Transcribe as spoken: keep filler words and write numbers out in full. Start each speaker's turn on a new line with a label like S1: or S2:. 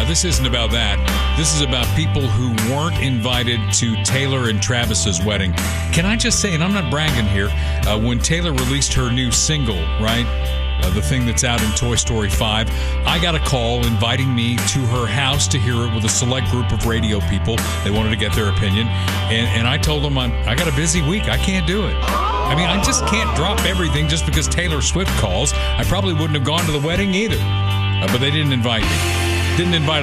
S1: this isn't about that. This is about people who weren't invited to Taylor and Travis's wedding. Can I just say, and I'm not bragging here, uh, when Taylor released her new single, right, uh, the thing that's out in Toy Story five, I got a call inviting me to her house to hear it with a select group of radio people. They wanted to get their opinion, and, and I told them I'm, I got a busy week. I can't do it. I mean, I just can't drop everything just because Taylor Swift calls. I probably wouldn't have gone to the wedding either, uh, but they didn't invite me. Didn't invite